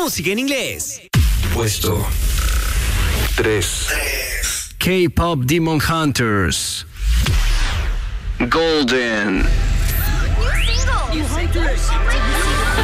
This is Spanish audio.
música en inglés. Puesto 3. K-Pop Demon Hunters. Golden. New single.